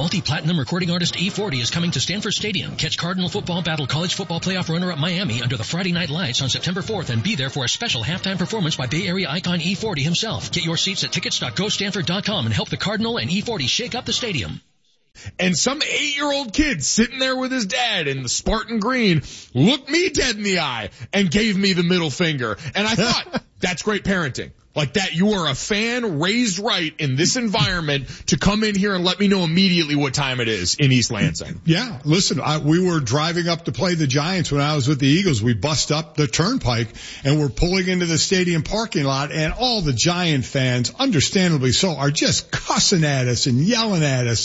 Multi-platinum recording artist E40 is coming to Stanford Stadium. Catch Cardinal football battle college football playoff runner-up Miami under the Friday Night Lights on September 4th and be there for a special halftime performance by Bay Area icon E40 himself. Get your seats at tickets.gostanford.com and help the Cardinal and E40 shake up the stadium. And some 8-year-old kid sitting there with his dad in the Spartan green looked me dead in the eye and gave me the middle finger. And I thought, that's great parenting. Like that, you are a fan raised right in this environment to come in here and let me know immediately what time it is in East Lansing. Yeah, listen, we were driving up to play the Giants when I was with the Eagles. We bust up the turnpike and we're pulling into the stadium parking lot, and all the Giant fans, understandably so, are just cussing at us and yelling at us.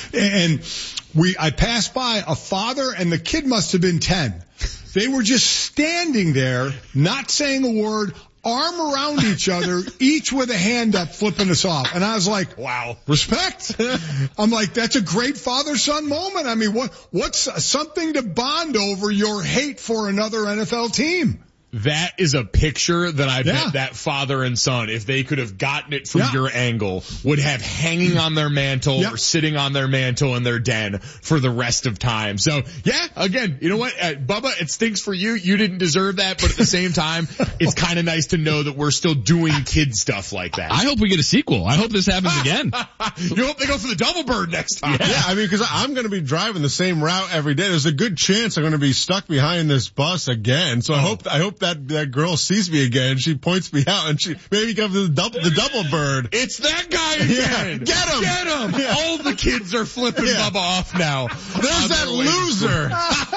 I passed by a father, and the kid must have been 10. They were just standing there, not saying a word, arm around each other, each with a hand up, flipping us off. And I was like, wow, respect. I'm like, that's a great father-son moment. I mean, what's something to bond over your hate for another NFL team? That is a picture that I bet that father and son, if they could have gotten it from your angle, would have hanging on their mantle or sitting on their mantle in their den for the rest of time. So, again, you know what, Bubba, it stinks for you. You didn't deserve that, but at the same time, it's kind of nice to know that we're still doing kid stuff like that. I hope we get a sequel. I hope this happens again. You hope they go for the double bird next time. Yeah, I mean, because I'm going to be driving the same route every day. There's a good chance I'm going to be stuck behind this bus again. So I hope that girl sees me again. She points me out, and she maybe comes to the double bird. It's that guy again. Get him. Get him. Yeah. All the kids are flipping Bubba off now. There's that loser.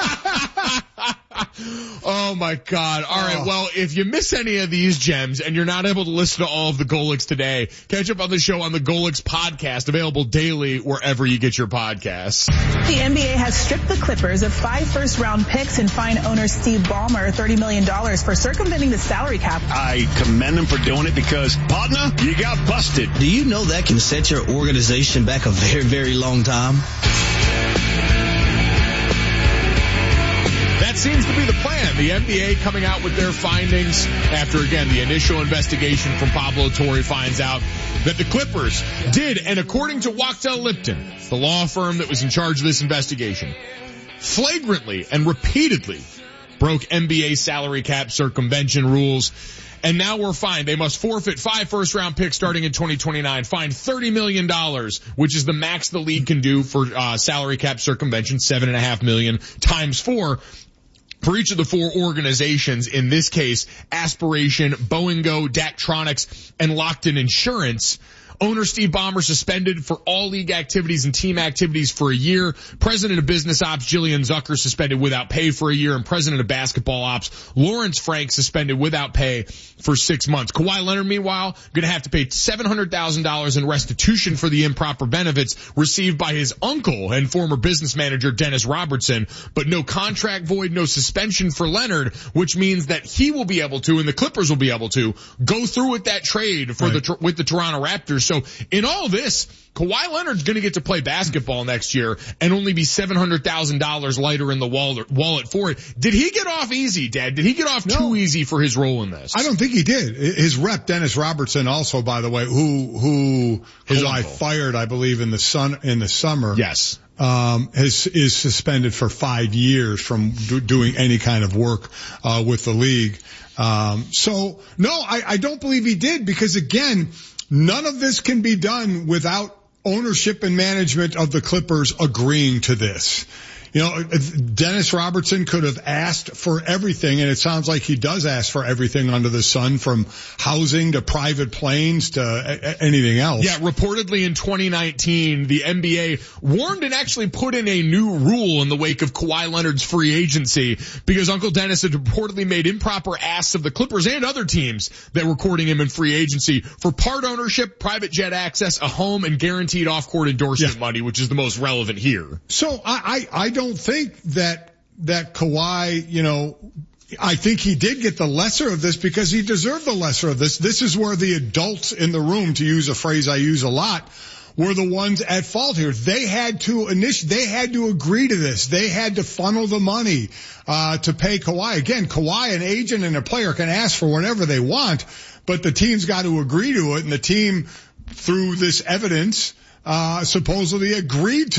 Oh my God. All right. Well, if you miss any of these gems and you're not able to listen to all of the Golix today, catch up on the show on the Golix podcast, available daily wherever you get your podcasts. The NBA has stripped the Clippers of 5 first-round picks and fined owner Steve Ballmer $30 million for circumventing the salary cap. I commend him for doing it because, partner, you got busted. Do you know that can set your organization back a very, very long time? That seems to be the plan. The NBA coming out with their findings after, again, the initial investigation from Pablo Torre finds out that the Clippers did, and according to Wachtell Lipton, the law firm that was in charge of this investigation, flagrantly and repeatedly broke NBA salary cap circumvention rules. And now we're fined. They must forfeit 5 first-round picks starting in 2029, fined $30 million, which is the max the league can do for salary cap circumvention, $7.5 million times 4. For each of the 4 organizations, in this case, Aspiration, Boingo, Daktronics, and Lockton Insurance. Owner Steve Ballmer suspended for all league activities and team activities for a year. President of Business Ops Jillian Zucker suspended without pay for a year. And President of Basketball Ops Lawrence Frank suspended without pay for 6 months. Kawhi Leonard, meanwhile, going to have to pay $700,000 in restitution for the improper benefits received by his uncle and former business manager Dennis Robertson. But no contract void, no suspension for Leonard, which means that he will be able to, and the Clippers will be able to, go through with that trade for with the Toronto Raptors. So in all this, Kawhi Leonard's going to get to play basketball next year and only be $700,000 lighter in the wallet for it. Did he get off easy, Dad? Did he get off too easy for his role in this? I don't think he did. His rep, Dennis Robertson, also, by the way, who I fired, I believe, in the summer. Yes. Is suspended for 5 years from doing any kind of work with the league. So no, I don't believe he did, because again, none of this can be done without ownership and management of the Clippers agreeing to this. You know, Dennis Robertson could have asked for everything, and it sounds like he does ask for everything under the sun, from housing to private planes to anything else. Yeah, reportedly in 2019, the NBA warned and actually put in a new rule in the wake of Kawhi Leonard's free agency, because Uncle Dennis had reportedly made improper asks of the Clippers and other teams that were courting him in free agency for part ownership, private jet access, a home, and guaranteed off-court endorsement money, which is the most relevant here. So I don't think that Kawhi, you know, I think he did get the lesser of this because he deserved the lesser of this. This is where the adults in the room, to use a phrase I use a lot, were the ones at fault here. They had to agree to this. They had to funnel the money to pay Kawhi. Again, Kawhi, an agent and a player, can ask for whatever they want, but the team's got to agree to it, and the team, through this evidence, supposedly agreed to